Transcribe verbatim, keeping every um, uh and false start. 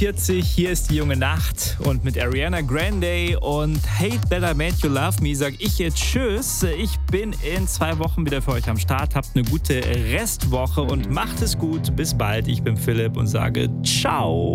vierzig, hier ist die junge Nacht und mit Ariana Grande und Hate That I Made You Love Me sag ich jetzt Tschüss. Ich bin in zwei Wochen wieder für euch am Start. Habt eine gute Restwoche und macht es gut. Bis bald. Ich bin Philipp und sage Ciao.